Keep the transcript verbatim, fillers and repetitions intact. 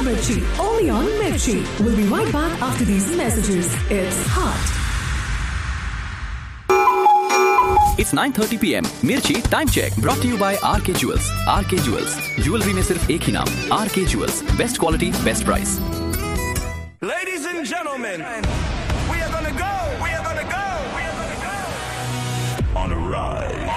Mirchi. Only on Mirchi. We'll be right back after these messages. It's hot. It's nine thirty p m Mirchi Time Check brought to you by R K Jewels. R K Jewels. Jewelry में सिर्फ एक ही नाम. R K Jewels. Best quality, best price. Ladies and gentlemen, we are gonna go. We are gonna go. We are gonna go on a ride.